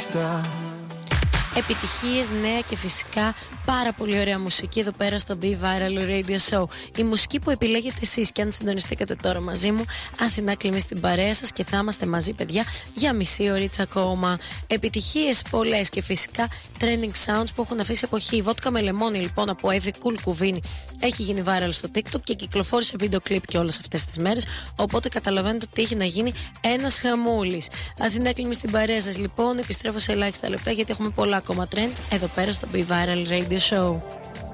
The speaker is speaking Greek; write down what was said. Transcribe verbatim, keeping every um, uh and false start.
αυτά. Επιτυχίες, νέα και φυσικά πάρα πολύ ωραία μουσική εδώ πέρα στο Be Viral Radio Show. Η μουσική που επιλέγετε εσείς, και αν συντονιστήκατε τώρα μαζί μου, Αθηνά Κλιμή στην παρέα σας, και θα είμαστε μαζί, παιδιά, για μισή ωρίτσα ακόμα. Επιτυχίες πολλές και φυσικά trending sounds που έχουν αφήσει εποχή. Η βότκα με λεμόνι, λοιπόν, από Evie Cool Κουβίνη έχει γίνει viral στο TikTok και κυκλοφόρησε βίντεο κλιπ και όλες αυτές τις μέρες. Οπότε καταλαβαίνετε ότι έχει να γίνει ένας χαμούλης. Αθηνά Κλιμή στην παρέα σας, λοιπόν. Επιστρέφω σε ελάχιστα λεπτά γιατί έχουμε πολλά ακόμα trends εδώ πέρα στο Be Viral Radio Show.